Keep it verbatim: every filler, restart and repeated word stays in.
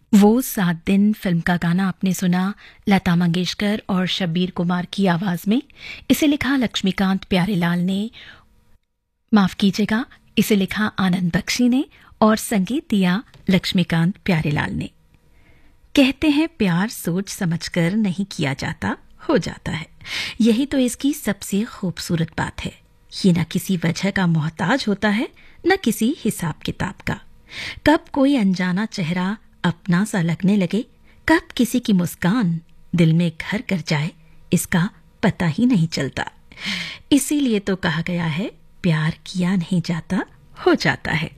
वो सात दिन फिल्म का गाना आपने सुना लता मंगेशकर और शब्बीर कुमार की आवाज में। इसे लिखा लक्ष्मीकांत प्यारेलाल ने, माफ कीजिएगा, इसे लिखा आनंद बख्शी ने और संगीत दिया लक्ष्मीकांत प्यारेलाल ने। कहते हैं प्यार सोच समझकर नहीं किया जाता, हो जाता है। यही तो इसकी सबसे खूबसूरत बात है। ये न किसी वजह का मोहताज होता है, न किसी हिसाब किताब का। कब कोई अनजाना चेहरा अपना सा लगने लगे, कब किसी की मुस्कान दिल में घर कर जाए, इसका पता ही नहीं चलता। इसीलिए तो कहा गया है, प्यार किया नहीं जाता, हो जाता है।